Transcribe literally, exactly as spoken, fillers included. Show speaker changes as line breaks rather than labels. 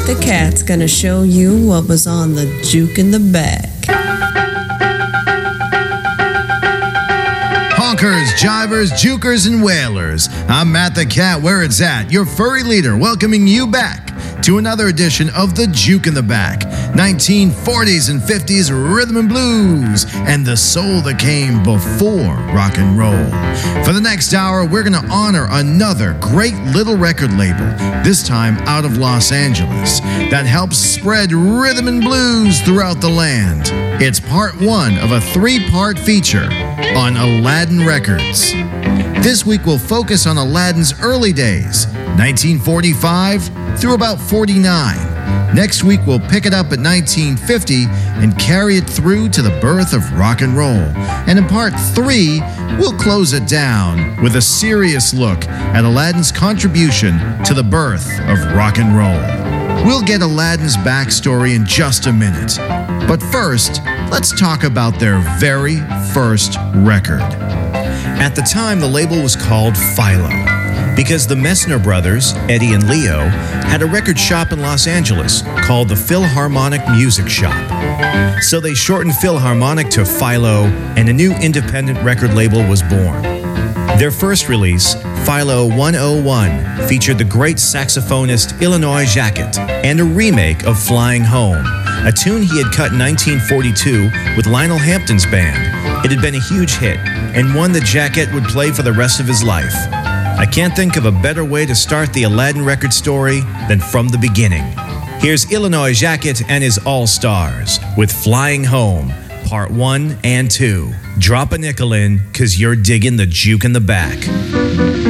the Cat's gonna show you what was on the juke in the back.
Honkers, jivers, jukers, and whalers. I'm Matt the Cat, where it's at, your furry leader, welcoming you back to another edition of the Juke in the Back. nineteen forties and fifties rhythm and blues, and the soul that came before rock and roll. For the next hour, we're going to honor another great little record label, this time out of Los Angeles, that helps spread rhythm and blues throughout the land. It's part one of a three-part feature on Aladdin Records. This week we'll focus on Aladdin's early days, nineteen forty-five through about forty-nine. Next week we'll pick it up at nineteen fifty and carry it through to the birth of rock and roll. And in part three, we'll close it down with a serious look at Aladdin's contribution to the birth of rock and roll. We'll get Aladdin's backstory in just a minute. But first, let's talk about their very first record. At the time, the label was called Philo, because the Messner brothers, Eddie and Leo, had a record shop in Los Angeles called the Philharmonic Music Shop. So they shortened Philharmonic to Philo, and a new independent record label was born. Their first release, Philo one oh one, featured the great saxophonist Illinois Jacquet and a remake of Flying Home, a tune he had cut in nineteen forty-two with Lionel Hampton's band. It had been a huge hit, and one that Jacquet would play for the rest of his life. I can't think of a better way to start the Aladdin record story than from the beginning. Here's Illinois Jacquet and his All-Stars with Flying Home, Part one and two. Drop a nickel in, 'cause you're digging the Juke in the Back.